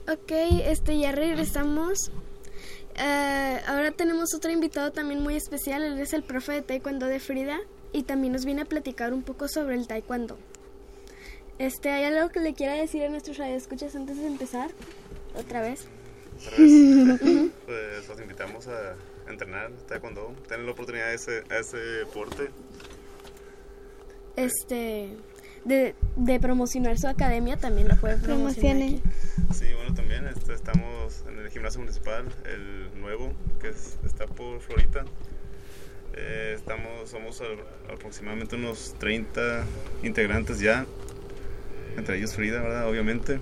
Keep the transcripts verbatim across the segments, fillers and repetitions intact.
Ok, este, ya regresamos. Uh, ahora tenemos otro invitado también muy especial. Él es el profe de taekwondo de Frida y también nos viene a platicar un poco sobre el taekwondo. Este, ¿hay algo que le quiera decir a nuestros radioescuchas antes de empezar? Otra vez. Otra vez. Pues los invitamos a entrenar taekwondo, tener la oportunidad de ese, a ese deporte. Este, de, de promocionar su academia también lo puede promocionar aquí. Sí, bueno, también este, estamos en el gimnasio municipal, el nuevo, que es, está por Florita. Eh, estamos, somos al, aproximadamente unos treinta integrantes ya, entre ellos Frida, ¿verdad? Obviamente.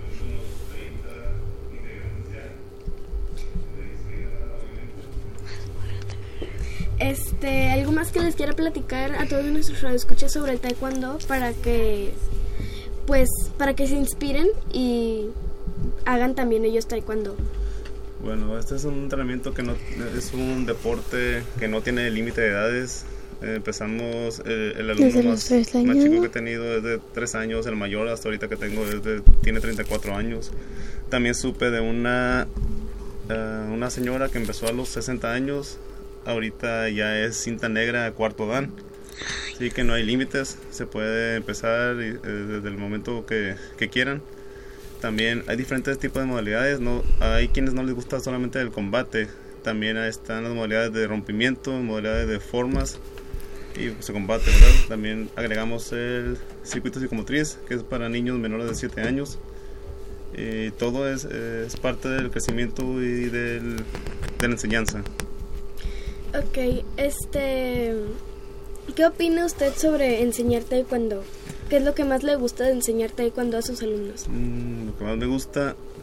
Este, algo más que les quiera platicar a todos nuestros radioescuchas sobre el taekwondo para que, pues, para que se inspiren y hagan también ellos taekwondo. Bueno, este es un entrenamiento que no es un deporte que no tiene límite de edades. Eh, empezamos eh, el alumno más, más chico que he tenido es de tres años, el mayor hasta ahorita que tengo es de, tiene treinta y cuatro años. También supe de una uh, una señora que empezó a los sesenta años. Ahorita ya es cinta negra cuarto dan, así que no hay límites, se puede empezar y, eh, desde el momento que, que quieran. También hay diferentes tipos de modalidades, no hay quienes no les gusta solamente el combate, también están las modalidades de rompimiento, modalidades de formas y se combate, ¿verdad? También agregamos el circuito psicomotriz, que es para niños menores de siete años. Y todo es, es parte del crecimiento y del, de la enseñanza. Ok, este, ¿qué opina usted sobre enseñar taekwondo? ¿Qué es lo que más le gusta de enseñar taekwondo a sus alumnos? Mm, lo que más me gusta